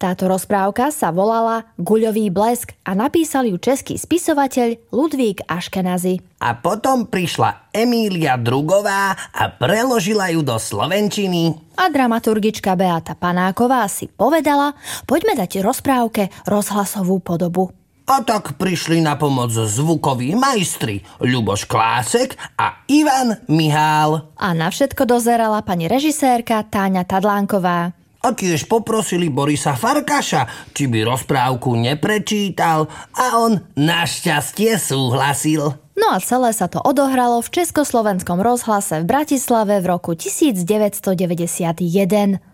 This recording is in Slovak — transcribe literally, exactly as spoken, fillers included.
Táto rozprávka sa volala Guľový blesk a napísal ju český spisovateľ Ludvík Aškenazy. A potom prišla Emília Drugová a preložila ju do slovenčiny. A dramaturgička Beata Panáková si povedala, poďme dať rozprávke rozhlasovú podobu. A tak prišli na pomoc zvukoví majstri Ľuboš Klásek a Ivan Mihál. A na všetko dozerala pani režisérka Táňa Tadlánková. A tiež poprosili Borisa Farkaša, či by rozprávku neprečítal, a on našťastie súhlasil. No a celé sa to odohralo v Československom rozhlase v Bratislave v roku devätnásťstodeväťdesiatjeden.